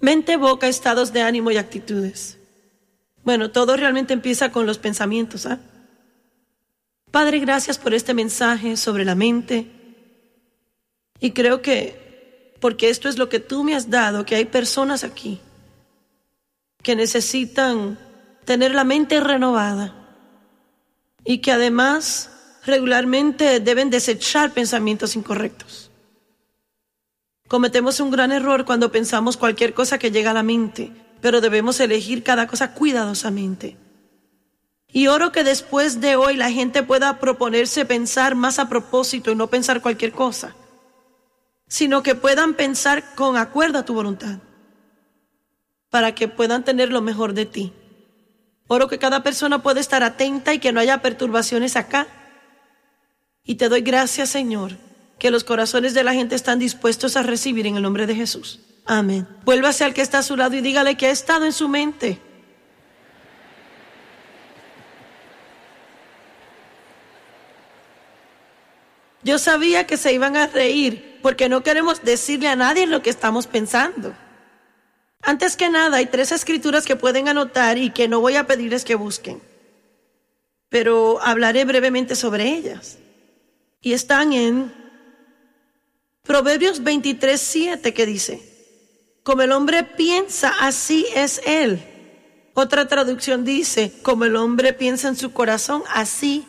Mente, boca, estados de ánimo y actitudes. Bueno, todo realmente empieza con los pensamientos, ¿ah? Padre, gracias por este mensaje sobre la mente. Y creo que, porque esto es lo que tú me has dado, que hay personas aquí que necesitan tener la mente renovada y que además regularmente deben desechar pensamientos incorrectos. Cometemos un gran error cuando pensamos cualquier cosa que llega a la mente, pero debemos elegir cada cosa cuidadosamente. Y oro que después de hoy la gente pueda proponerse pensar más a propósito y no pensar cualquier cosa, sino que puedan pensar con acuerdo a tu voluntad, para que puedan tener lo mejor de ti. Oro que cada persona pueda estar atenta y que no haya perturbaciones acá. Y te doy gracias, Señor, que los corazones de la gente están dispuestos a recibir en el nombre de Jesús. Amén. Vuélvase al que está a su lado y dígale que ha estado en su mente. Yo sabía que se iban a reír porque no queremos decirle a nadie lo que estamos pensando. Antes que nada, hay 3 escrituras que pueden anotar y que no voy a pedirles que busquen, pero hablaré brevemente sobre ellas. Y están en Proverbios 23:7, que dice: como el hombre piensa, así es él. Otra traducción dice: como el hombre piensa en su corazón, así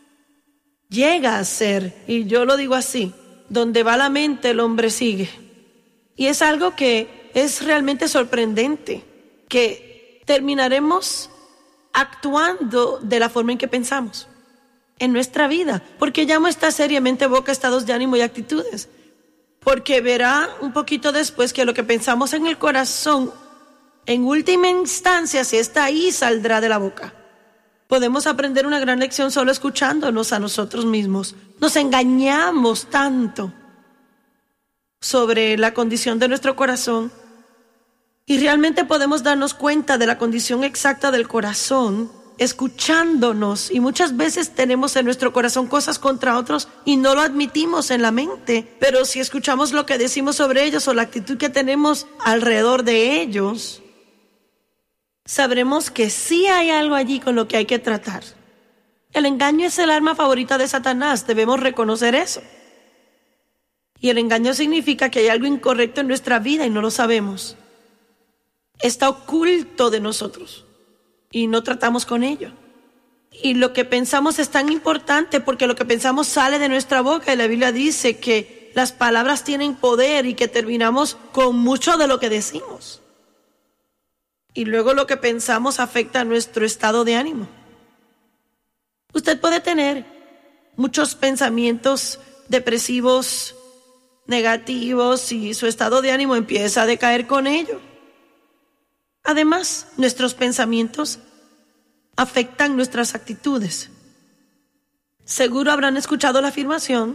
llega a ser. Y yo lo digo así: donde va la mente, el hombre sigue. Y es algo que es realmente sorprendente, que terminaremos actuando de la forma en que pensamos en nuestra vida. Porque llamo esta serie Mente, Boca, Estados de Ánimo y Actitudes, porque verá un poquito después que lo que pensamos en el corazón, en última instancia, si está ahí, saldrá de la boca. Podemos aprender una gran lección solo escuchándonos a nosotros mismos. Nos engañamos tanto sobre la condición de nuestro corazón, y realmente podemos darnos cuenta de la condición exacta del corazón escuchándonos. Y muchas veces tenemos en nuestro corazón cosas contra otros y no lo admitimos en la mente, pero si escuchamos lo que decimos sobre ellos o la actitud que tenemos alrededor de ellos, sabremos que sí hay algo allí con lo que hay que tratar. El engaño es el arma favorita de Satanás, debemos reconocer eso. Y el engaño significa que hay algo incorrecto en nuestra vida y no lo sabemos. Está oculto de nosotros y no tratamos con ello. Y lo que pensamos es tan importante porque lo que pensamos sale de nuestra boca, y la Biblia dice que las palabras tienen poder y que terminamos con mucho de lo que decimos. Y luego lo que pensamos afecta a nuestro estado de ánimo. Usted puede tener muchos pensamientos depresivos, negativos, y su estado de ánimo empieza a decaer con ello. Además, nuestros pensamientos afectan nuestras actitudes. Seguro habrán escuchado la afirmación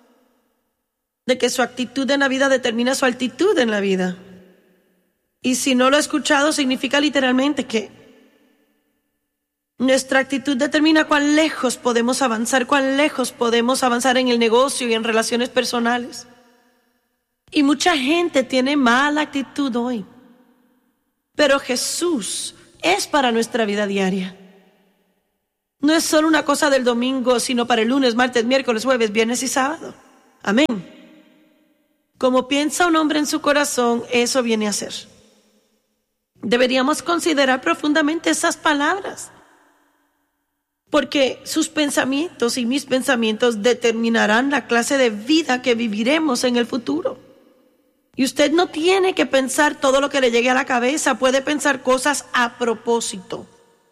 de que su actitud en la vida determina su altitud en la vida. Y si no lo ha escuchado, significa literalmente que nuestra actitud determina cuán lejos podemos avanzar en el negocio y en relaciones personales. Y mucha gente tiene mala actitud hoy. Pero Jesús es para nuestra vida diaria. No es solo una cosa del domingo, sino para el lunes, martes, miércoles, jueves, viernes y sábado. Amén. Como piensa un hombre en su corazón, eso viene a ser. Deberíamos considerar profundamente esas palabras, porque sus pensamientos y mis pensamientos determinarán la clase de vida que viviremos en el futuro. Y usted no tiene que pensar todo lo que le llegue a la cabeza, puede pensar cosas a propósito.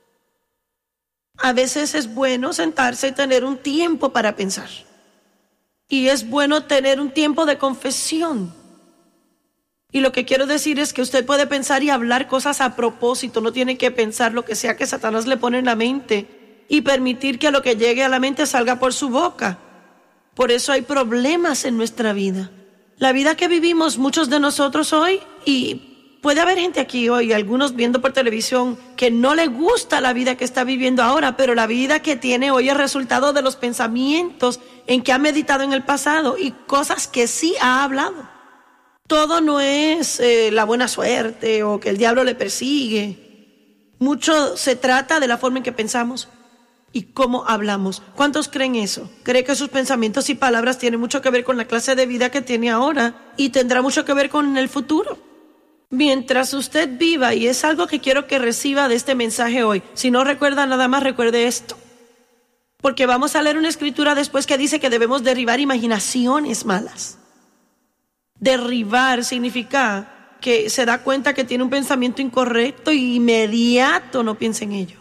A veces es bueno sentarse y tener un tiempo para pensar. Y es bueno tener un tiempo de confesión. Y lo que quiero decir es que usted puede pensar y hablar cosas a propósito, no tiene que pensar lo que sea que Satanás le pone en la mente y permitir que lo que llegue a la mente salga por su boca. Por eso hay problemas en nuestra vida. La vida que vivimos muchos de nosotros hoy, y puede haber gente aquí hoy, algunos viendo por televisión, que no le gusta la vida que está viviendo ahora, pero la vida que tiene hoy es resultado de los pensamientos en que ha meditado en el pasado y cosas que sí ha hablado. Todo no es la buena suerte o que el diablo le persigue. Mucho se trata de la forma en que pensamos y cómo hablamos. ¿Cuántos creen eso? ¿Cree que sus pensamientos y palabras tienen mucho que ver con la clase de vida que tiene ahora y tendrá mucho que ver con el futuro? Mientras usted viva, y es algo que quiero que reciba de este mensaje hoy, si no recuerda nada más, recuerde esto. Porque vamos a leer una escritura después que dice que debemos derribar imaginaciones malas. Derribar significa que se da cuenta que tiene un pensamiento incorrecto y inmediato no piensa en ello.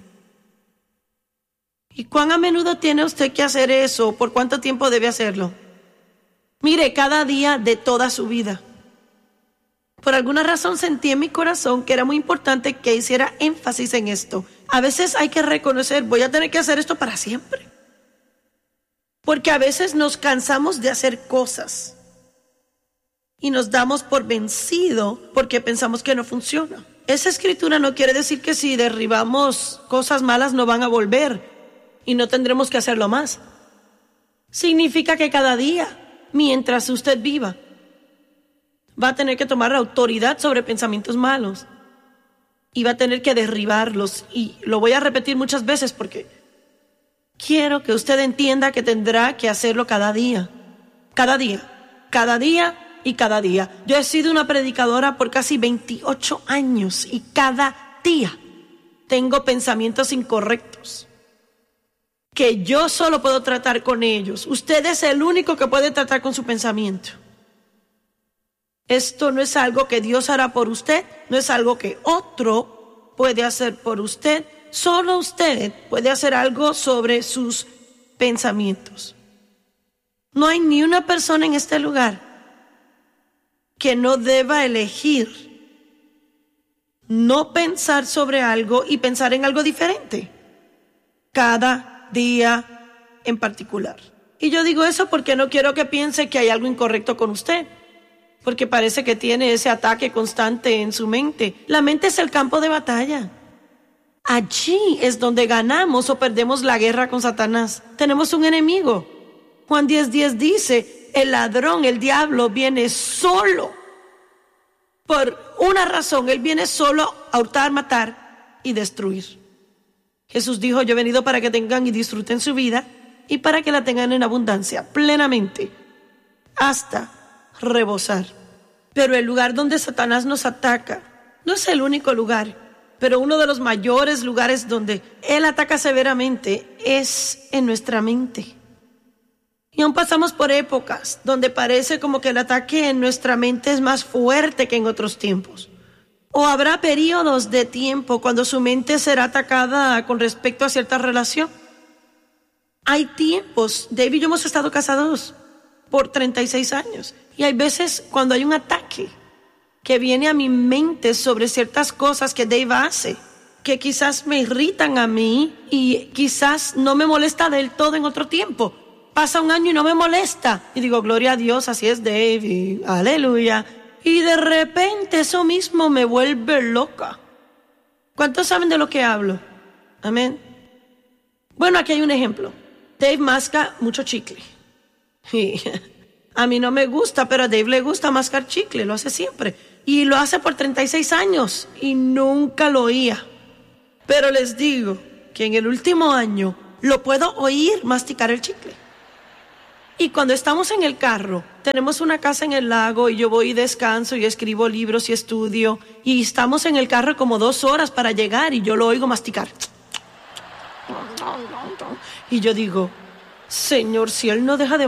¿Y cuán a menudo tiene usted que hacer eso? ¿Por cuánto tiempo debe hacerlo? Mire, cada día de toda su vida. Por alguna razón sentí en mi corazón que era muy importante que hiciera énfasis en esto. A veces hay que reconocer, voy a tener que hacer esto para siempre. Porque a veces nos cansamos de hacer cosas y nos damos por vencido porque pensamos que no funciona. Esa escritura no quiere decir que si derribamos cosas malas no van a volver y no tendremos que hacerlo más. Significa que cada día, mientras usted viva, va a tener que tomar autoridad sobre pensamientos malos y va a tener que derribarlos. Y lo voy a repetir muchas veces porque quiero que usted entienda que tendrá que hacerlo cada día. Cada día, cada día y cada día. Yo he sido una predicadora por casi 28 años y cada día tengo pensamientos incorrectos que yo solo puedo tratar con ellos. Usted es el único que puede tratar con su pensamiento. Esto no es algo que Dios hará por usted, no es algo que otro puede hacer por usted. Solo usted puede hacer algo sobre sus pensamientos. No hay ni una persona en este lugar que no deba elegir no pensar sobre algo y pensar en algo diferente cada día en particular. Y yo digo eso porque no quiero que piense que hay algo incorrecto con usted, porque parece que tiene ese ataque constante en su mente. La mente es el campo de batalla. Allí es donde ganamos o perdemos la guerra con Satanás. Tenemos un enemigo. Juan 10:10 dice, el ladrón, el diablo, viene solo. Por una razón, él viene solo a hurtar, matar y destruir. Jesús dijo, yo he venido para que tengan y disfruten su vida y para que la tengan en abundancia, plenamente, hasta rebosar. Pero el lugar donde Satanás nos ataca no es el único lugar, pero uno de los mayores lugares donde él ataca severamente es en nuestra mente. Y aún pasamos por épocas donde parece como que el ataque en nuestra mente es más fuerte que en otros tiempos. O habrá periodos de tiempo cuando su mente será atacada con respecto a cierta relación. Hay tiempos, Dave y yo hemos estado casados por 36 años. Y hay veces cuando hay un ataque que viene a mi mente sobre ciertas cosas que Dave hace, que quizás me irritan a mí y quizás no me molesta del todo en otro tiempo. Pasa un año y no me molesta. Y digo, gloria a Dios, así es Dave, y aleluya. Y de repente eso mismo me vuelve loca. ¿Cuántos saben de lo que hablo? Amén. Bueno, aquí hay un ejemplo. Dave masca mucho chicle. Y a mí no me gusta, pero a Dave le gusta mascar chicle, lo hace siempre. Y lo hace por 36 años y nunca lo oía. Pero les digo que en el último año lo puedo oír masticar el chicle. Y cuando estamos en el carro, tenemos una casa en el lago y yo voy y descanso y escribo libros y estudio. Y estamos en el carro como 2 horas para llegar y yo lo oigo masticar. Y yo digo, Señor, si él no deja de